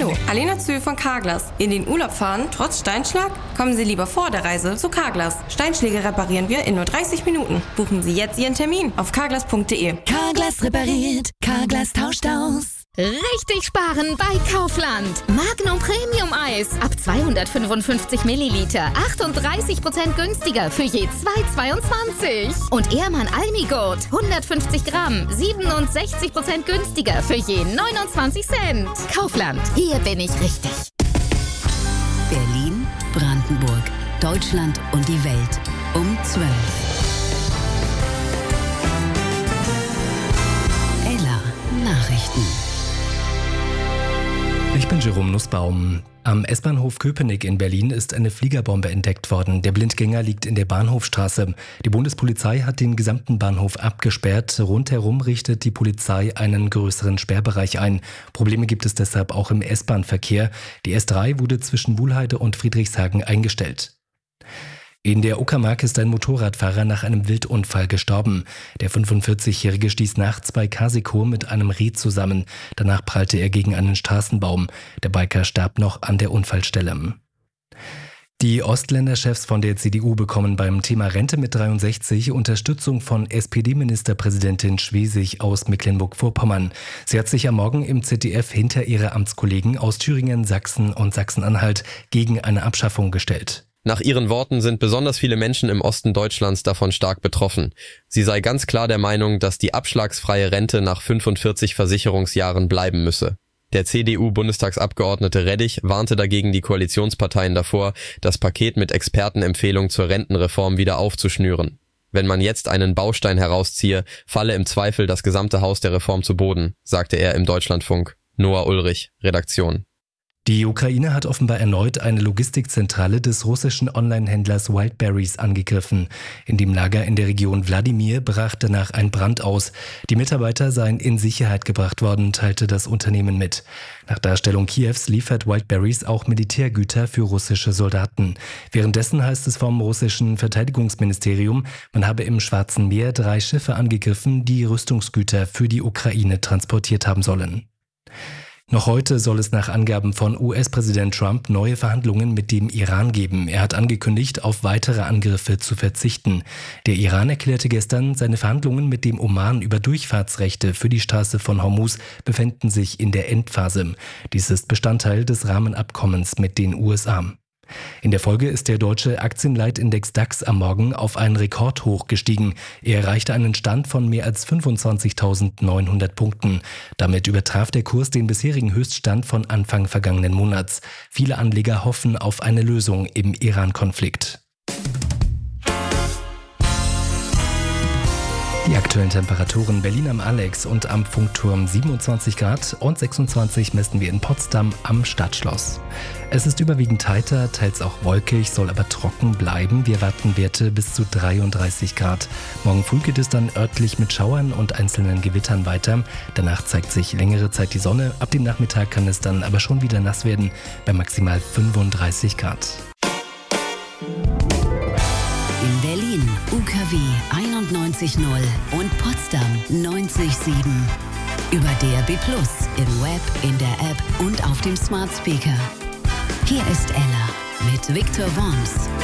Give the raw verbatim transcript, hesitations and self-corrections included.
Hallo, Alena Zühl von Carglass. In den Urlaub fahren, trotz Steinschlag? Kommen Sie lieber vor der Reise zu Carglass. Steinschläge reparieren wir in nur dreißig Minuten. Buchen Sie jetzt Ihren Termin auf carglass punkt de. Carglass repariert, Carglass tauscht aus. Richtig sparen bei Kaufland. Magnum Premium Eis ab zweihundertfünfundfünfzig Milliliter, achtunddreißig Prozent günstiger für je zwei Euro zweiundzwanzig. Und Ehrmann Almigurt hundertfünfzig Gramm, siebenundsechzig Prozent günstiger für je neunundzwanzig Cent. Kaufland, hier bin ich richtig. Berlin, Brandenburg, Deutschland und die Welt um zwölf. Ella Nachrichten. Ich bin Jerome Nussbaum. Am S-Bahnhof Köpenick in Berlin ist eine Fliegerbombe entdeckt worden. Der Blindgänger liegt in der Bahnhofstraße. Die Bundespolizei hat den gesamten Bahnhof abgesperrt. Rundherum richtet die Polizei einen größeren Sperrbereich ein. Probleme gibt es deshalb auch im S-Bahn-Verkehr. Die S drei wurde zwischen Wuhlheide und Friedrichshagen eingestellt. In der Uckermark ist ein Motorradfahrer nach einem Wildunfall gestorben. Der fünfundvierzigjährige stieß nachts bei Kasiko mit einem Reh zusammen. Danach prallte er gegen einen Straßenbaum. Der Biker starb noch an der Unfallstelle. Die Ostländer-Chefs von der C D U bekommen beim Thema Rente mit dreiundsechzig Unterstützung von S P D-Ministerpräsidentin Schwesig aus Mecklenburg-Vorpommern. Sie hat sich am Morgen im Z D F hinter ihre Amtskollegen aus Thüringen, Sachsen und Sachsen-Anhalt gegen eine Abschaffung gestellt. Nach ihren Worten sind besonders viele Menschen im Osten Deutschlands davon stark betroffen. Sie sei ganz klar der Meinung, dass die abschlagsfreie Rente nach fünfundvierzig Versicherungsjahren bleiben müsse. Der C D U-Bundestagsabgeordnete Reddich warnte dagegen die Koalitionsparteien davor, das Paket mit Expertenempfehlung zur Rentenreform wieder aufzuschnüren. Wenn man jetzt einen Baustein herausziehe, falle im Zweifel das gesamte Haus der Reform zu Boden, sagte er im Deutschlandfunk. Noah Ulrich, Redaktion. Die Ukraine hat offenbar erneut eine Logistikzentrale des russischen Online-Händlers Wildberries angegriffen. In dem Lager in der Region Wladimir brach danach ein Brand aus. Die Mitarbeiter seien in Sicherheit gebracht worden, teilte das Unternehmen mit. Nach Darstellung Kiews liefert Wildberries auch Militärgüter für russische Soldaten. Währenddessen heißt es vom russischen Verteidigungsministerium, man habe im Schwarzen Meer drei Schiffe angegriffen, die Rüstungsgüter für die Ukraine transportiert haben sollen. Noch heute soll es nach Angaben von U S-Präsident Trump neue Verhandlungen mit dem Iran geben. Er hat angekündigt, auf weitere Angriffe zu verzichten. Der Iran erklärte gestern, seine Verhandlungen mit dem Oman über Durchfahrtsrechte für die Straße von Hormuz befänden sich in der Endphase. Dies ist Bestandteil des Rahmenabkommens mit den U S A. In der Folge ist der deutsche Aktienleitindex DAX am Morgen auf einen Rekordhoch gestiegen. Er erreichte einen Stand von mehr als fünfundzwanzigtausendneunhundert Punkten. Damit übertraf der Kurs den bisherigen Höchststand von Anfang vergangenen Monats. Viele Anleger hoffen auf eine Lösung im Iran-Konflikt. Die aktuellen Temperaturen: Berlin am Alex und am Funkturm siebenundzwanzig Grad und sechsundzwanzig messen wir in Potsdam am Stadtschloss. Es ist überwiegend heiter, teils auch wolkig, soll aber trocken bleiben. Wir erwarten Werte bis zu dreiunddreißig Grad. Morgen früh geht es dann örtlich mit Schauern und einzelnen Gewittern weiter. Danach zeigt sich längere Zeit die Sonne. Ab dem Nachmittag kann es dann aber schon wieder nass werden, bei maximal fünfunddreißig Grad. In Berlin U K W einundneunzig Komma null und Potsdam neunzig Komma sieben. Über D A B plus, im Web, in der App und auf dem Smart Speaker. Hier ist Ella mit Victor Worms.